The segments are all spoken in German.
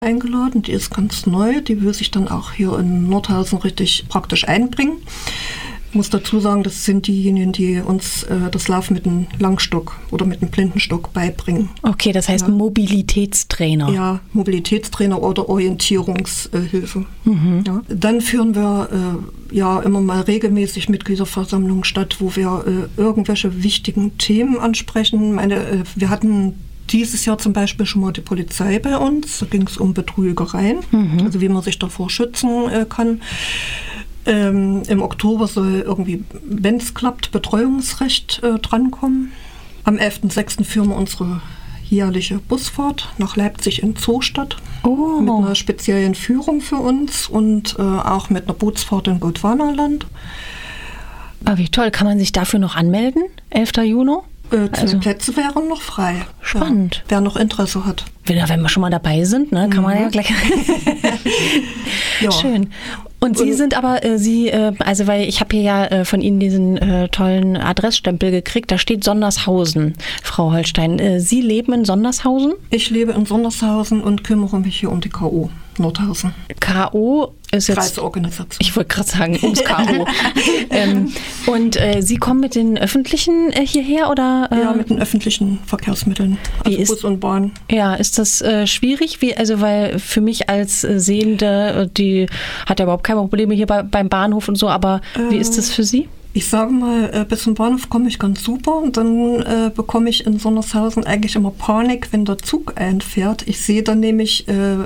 eingeladen. Die ist ganz neu. Die will sich dann auch hier in Nordhausen richtig praktisch einbringen. Ich muss dazu sagen, das sind diejenigen, die uns das Laufen mit einem Langstock oder mit einem Blindenstock beibringen. Okay, das heißt Mobilitätstrainer. Ja, Mobilitätstrainer oder Orientierungshilfe. Ja. Dann führen wir immer mal regelmäßig Mitgliederversammlungen statt, wo wir irgendwelche wichtigen Themen ansprechen. Wir hatten dieses Jahr zum Beispiel schon mal die Polizei bei uns. Da ging es um Betrügereien, also wie man sich davor schützen kann. Im Oktober soll irgendwie, wenn es klappt, Betreuungsrecht drankommen. Am 11.06. führen wir unsere jährliche Busfahrt nach Leipzig in Zoostadt mit einer speziellen Führung für uns und auch mit einer Bootsfahrt in Gondwanaland. Ah, wie toll. Kann man sich dafür noch anmelden? 11. Juni? Die Plätze wären noch frei. Spannend. Ja, wer noch Interesse hat. Wenn wir schon mal dabei sind, ne, kann man ja gleich. Ja. Schön. Und Sie sind aber, weil ich habe hier ja von Ihnen diesen tollen Adressstempel gekriegt, da steht Sondershausen, Frau Holstein. Sie leben in Sondershausen? Ich lebe in Sondershausen und kümmere mich hier um die K.O. Nordhausen. K.O. ist jetzt... Kreisorganisation. Ich wollte gerade sagen, ums K.O. Und Sie kommen mit den Öffentlichen hierher, oder? Ja, mit den öffentlichen Verkehrsmitteln, also Bus und Bahn. Ja, ist das schwierig? Weil für mich als Sehende, die hat ja überhaupt keine Probleme hier beim Bahnhof und so, aber wie ist das für Sie? Ich sage mal, bis zum Bahnhof komme ich ganz super und dann bekomme ich in Sondershausen eigentlich immer Panik, wenn der Zug einfährt. Ich sehe dann nämlich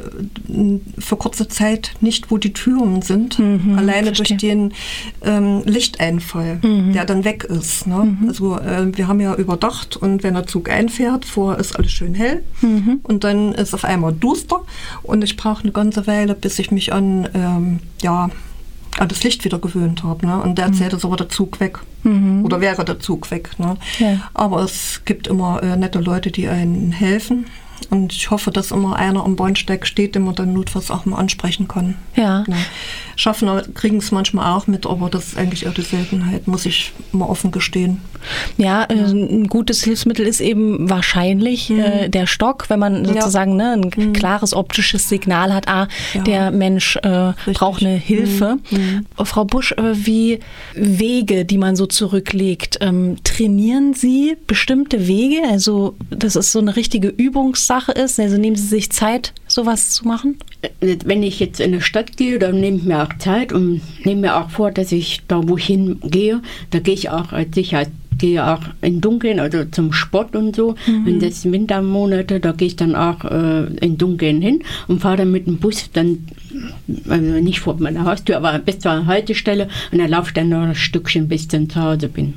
für kurze Zeit nicht, wo die Türen sind, alleine durch den Lichteinfall, der dann weg ist. Ne? Also wir haben ja überdacht und wenn der Zug einfährt, vorher ist alles schön hell und dann ist auf einmal duster und ich brauche eine ganze Weile, bis ich mich an das Licht wieder gewöhnt habe. Ne? Und derzeit ist aber der Zug weg. Oder wäre der Zug weg. Ne? Ja. Aber es gibt immer nette Leute, die einen helfen. Und ich hoffe, dass immer einer am Bahnsteig steht, den man dann notfalls auch mal ansprechen kann. Ja. Ne? Schaffner kriegen es manchmal auch mit, aber das ist eigentlich eher die Seltenheit, muss ich mal offen gestehen. Ja, ein gutes Hilfsmittel ist eben wahrscheinlich der Stock, wenn man sozusagen ein klares optisches Signal hat, der Mensch braucht eine Hilfe. Frau Busch, wie Wege, die man so zurücklegt, trainieren Sie bestimmte Wege? Also, dass es so eine richtige Übungssache ist? Also nehmen Sie sich Zeit, sowas zu machen? Wenn ich jetzt in eine Stadt gehe, dann nehme ich mir auch Zeit und nehme mir auch vor, dass ich da, wo ich hingehe, da gehe ich auch als Sicherheit, gehe auch im Dunkeln, also zum Sport und so. Und das sind Wintermonate, da gehe ich dann auch im Dunkeln hin und fahre dann mit dem Bus dann, also nicht vor meiner Haustür, aber bis zur Haltestelle und dann laufe ich dann noch ein Stückchen, bis ich dann zu Hause bin.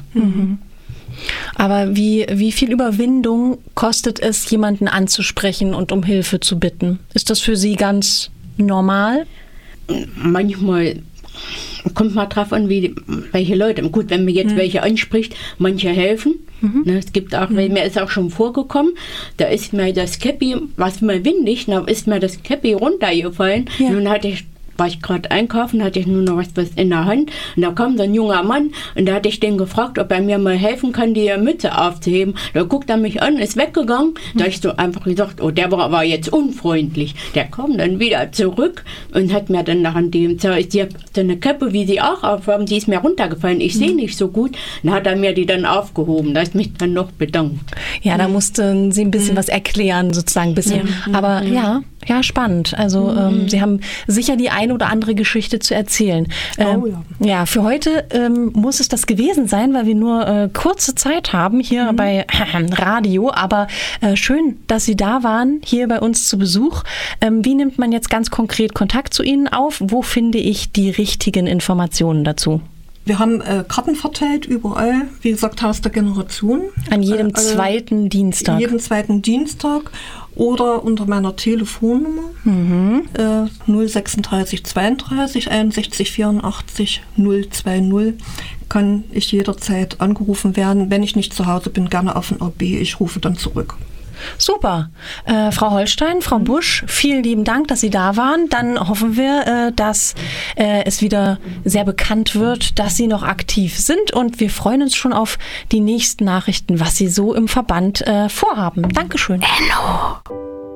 Aber wie viel Überwindung kostet es, jemanden anzusprechen und um Hilfe zu bitten? Ist das für Sie ganz normal? Manchmal kommt mal drauf an, welche Leute. Gut, wenn mir jetzt welche anspricht, manche helfen. Ne, es gibt auch, mir ist auch schon vorgekommen, da ist mir das Käppi, was mir windig, da ist mir das Käppi runtergefallen. Ja. Nun war ich gerade einkaufen, hatte ich nur noch was in der Hand und da kam dann ein junger Mann und da hatte ich den gefragt, ob er mir mal helfen kann, die Mütze aufzuheben. Da guckt er mich an, ist weggegangen. Da habe ich so einfach gesagt, der war jetzt unfreundlich. Der kam dann wieder zurück und hat mir dann nach dem gesagt, ich habe so eine Kappe, wie Sie auch aufhaben, die ist mir runtergefallen. Ich sehe nicht so gut. Dann hat er mir die dann aufgehoben. Da ist mich dann noch bedankt. Ja, da mussten Sie ein bisschen was erklären, sozusagen ein bisschen. Aber ja, spannend. Also Sie haben sicher die eine oder andere Geschichte zu erzählen. Ja, für heute muss es das gewesen sein, weil wir nur kurze Zeit haben hier bei Radio. Aber schön, dass Sie da waren, hier bei uns zu Besuch. Wie nimmt man jetzt ganz konkret Kontakt zu Ihnen auf? Wo finde ich die richtigen Informationen dazu? Wir haben Karten verteilt überall, wie gesagt, Haus der Generation. An jedem zweiten Dienstag. Jeden zweiten Dienstag oder unter meiner Telefonnummer 036 32 61 84 020 kann ich jederzeit angerufen werden. Wenn ich nicht zu Hause bin, gerne auf den RB. Ich rufe dann zurück. Super. Frau Holstein, Frau Busch, vielen lieben Dank, dass Sie da waren. Dann hoffen wir, dass es wieder sehr bekannt wird, dass Sie noch aktiv sind und wir freuen uns schon auf die nächsten Nachrichten, was Sie so im Verband vorhaben. Dankeschön. Hello.